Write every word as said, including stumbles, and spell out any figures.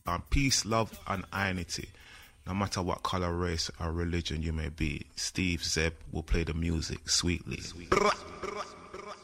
um, peace, love, and unity. No matter what color, race, or religion you may be, Steve Zeb will play the music sweetly. Sweet.